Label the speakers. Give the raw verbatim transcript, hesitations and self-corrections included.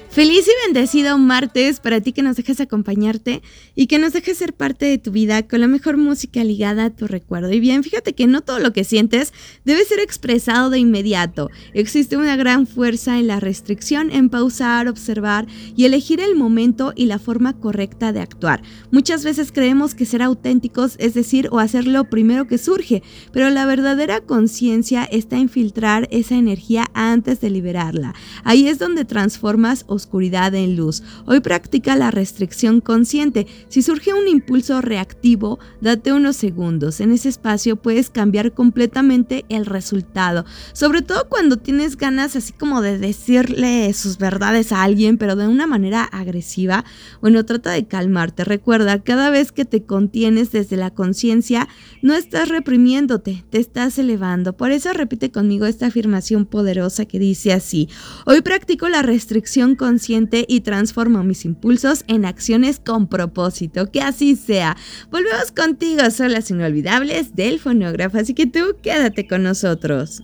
Speaker 1: Feliz y bendecido martes para ti que nos dejes acompañarte y que nos dejes ser parte de tu vida con la mejor música ligada a tu recuerdo. Y bien, fíjate que no todo lo que sientes debe ser expresado de inmediato. Existe una gran fuerza en la restricción, en pausar, observar y elegir el momento y la forma correcta de actuar. Muchas veces creemos que ser auténticos es decir o hacer lo primero que surge, pero la verdadera conciencia está en filtrar esa energía antes de liberarla. Ahí es donde transformas oscuridad en luz. Hoy practica la restricción consciente. Si surge un impulso reactivo, date unos segundos. En ese espacio puedes cambiar completamente el resultado. Sobre todo cuando tienes ganas así como de decirle sus verdades a alguien, pero de una manera agresiva. Bueno, trata de calmarte. Recuerda, cada vez que te contienes desde la conciencia, no estás reprimiéndote, te estás elevando. Por eso repite conmigo esta afirmación poderosa que dice así: hoy practico la restricción consciente y transformo mis impulsos en acciones con propósito. Que así sea. Volvemos contigo, son las inolvidables del fonógrafo, así que tú quédate con nosotros.